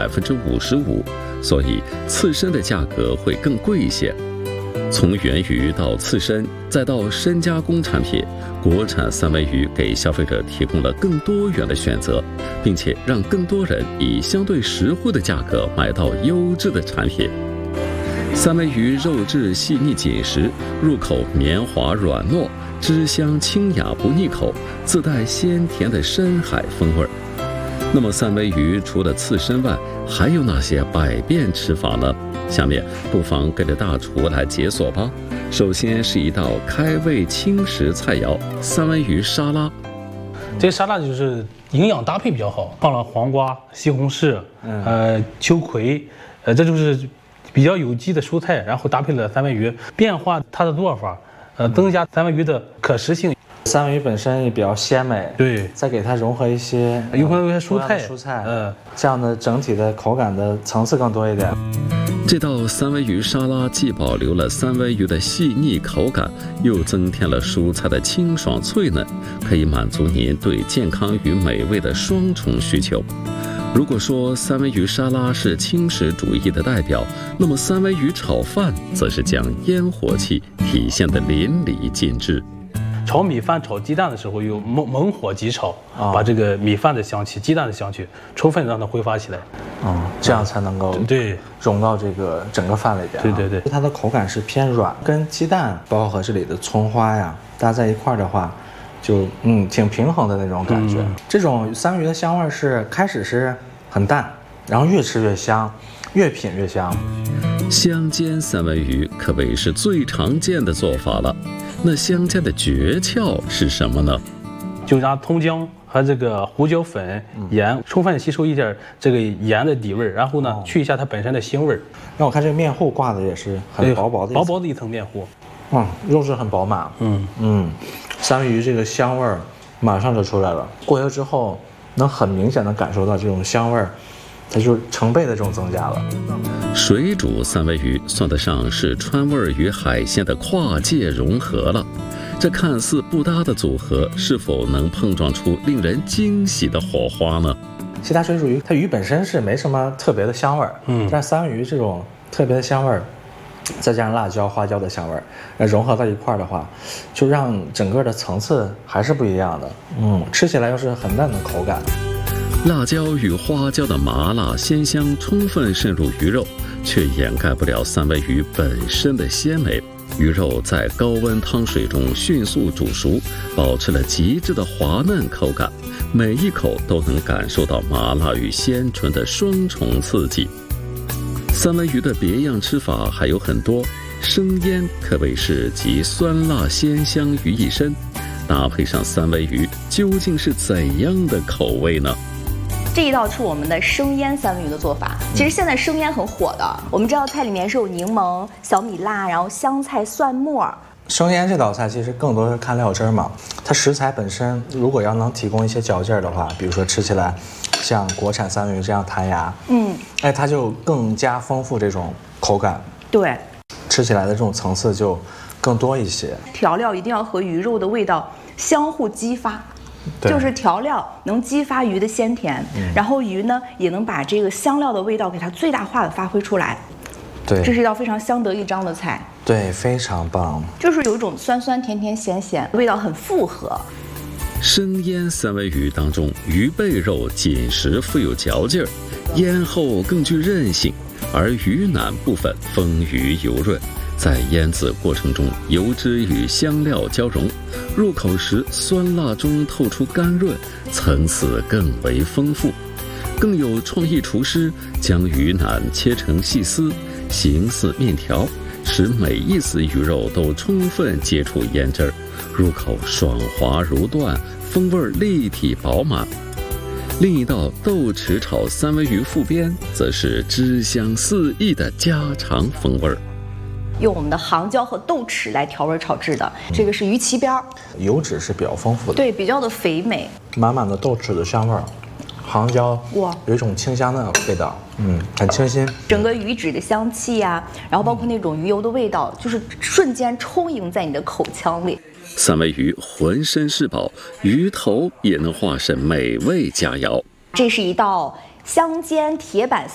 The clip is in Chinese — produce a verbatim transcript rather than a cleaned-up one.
百分之五十五，所以刺身的价格会更贵一些。从原鱼到刺身，再到深加工产品，国产三文鱼给消费者提供了更多元的选择，并且让更多人以相对实惠的价格买到优质的产品。三文鱼肉质细腻紧实，入口绵滑软糯，汁香清雅不腻口，自带鲜甜的深海风味。那么三文鱼除了刺身外，还有哪些百变吃法呢？下面不妨跟着大厨来解锁吧。首先是一道开胃轻食菜肴——三文鱼沙拉。 这沙拉就是营养搭配比较好，放了黄瓜、西红柿、呃秋葵，呃这就是比较有机的蔬菜，然后搭配了三文鱼，变化它的做法，呃增加三文鱼的可食性。 三文鱼本身也比较鲜美， 对， 再给它融合一些融合一些蔬菜， 蔬菜， 嗯， 这样的整体的口感的层次更多一点。 这道三文鱼沙拉既保留了三文鱼的细腻口感，又增添了蔬菜的清爽脆嫩，可以满足您对健康与美味的双重需求。如果说三文鱼沙拉是轻食主义的代表，那么三文鱼炒饭则是将烟火气体现得淋漓尽致。 炒米饭、炒鸡蛋的时候，用猛猛火急炒， 哦、 把这个米饭的香气、鸡蛋的香气充分让它挥发起来， 嗯，这样才能够对融到这个整个饭里边、啊。 对对对， 它的口感是偏软，跟鸡蛋包括和这里的葱花呀搭在一块儿的话，就嗯挺平衡的那种感觉。嗯、这种三文鱼的香味是开始是很淡，然后越吃越香，越品越香。 香煎三文鱼可谓是最常见的做法了。那香煎的诀窍是什么呢？ 就让葱姜和这个胡椒粉、盐充分吸收一点这个盐的底味，然后呢、哦、去一下它本身的腥味。 让我看这个面糊挂的也是很薄薄的， 薄薄的一层面糊， 嗯，肉质很饱满，嗯嗯，三文鱼这个香味儿马上就出来了。过油之后，能很明显的感受到这种香味儿，它就成倍的这种增加了。 水煮三文鱼算得上是川味与海鲜的跨界融合了。这看似不搭的组合，是否能碰撞出令人惊喜的火花呢？ 其他水煮鱼，它鱼本身是没什么特别的香味儿，嗯，但是三文鱼这种特别的香味儿，再加上辣椒、花椒的香味儿，融合到一块儿的话，就让整个的层次还是不一样的。嗯，吃起来又是很嫩的口感。 辣椒与花椒的麻辣鲜香充分渗入鱼肉，却掩盖不了三文鱼本身的鲜美。鱼肉在高温汤水中迅速煮熟，保持了极致的滑嫩口感，每一口都能感受到麻辣与鲜醇的双重刺激。三文鱼的别样吃法还有很多，生腌可谓是集酸辣鲜香于一身，搭配上三文鱼，究竟是怎样的口味呢？ 这一道是我们的生腌三文鱼的做法。其实现在生腌很火的，我们这道菜里面是有柠檬、小米辣，然后香菜、蒜末。 生腌这道菜其实更多是看料汁嘛，它食材本身如果要能提供一些嚼劲儿的话，比如说吃起来像国产三文鱼这样弹牙，嗯，哎，它就更加丰富这种口感， 对， 吃起来的这种层次就更多一些。 调料一定要和鱼肉的味道相互激发。就是调料能激发鱼的鲜甜，嗯、然后鱼呢也能把这个香料的味道给它最大化的发挥出来。 对， 这是一道非常相得益彰的菜。 对，非常棒。 就是有一种酸酸甜甜咸咸，味道很复合。 生腌三文鱼当中，鱼背肉紧实富有嚼劲儿，腌后更具韧性，而鱼腩部分丰腴油润。在腌制过程中，油脂与香料交融，入口时酸辣中透出甘润，层次更为丰富。更有创意厨师将鱼腩切成细丝，形似面条，使每一丝鱼肉都充分接触腌汁儿，入口爽滑如缎，风味立体饱满。另一道豆豉炒三文鱼副边，则是汁香四溢的家常风味儿。 用我们的杭椒和豆豉来调味炒制的，这个是鱼鳍边儿， 油脂是比较丰富的， 对，比较的肥美， 满满的豆豉的香味儿，杭椒哇，有一种清香的味道，嗯，很清新。 整个鱼脂的香气呀、啊，然后包括那种鱼油的味道，就是瞬间充盈在你的口腔里。 三文鱼浑身是宝，鱼头也能化身美味佳肴。 这是一道香煎铁板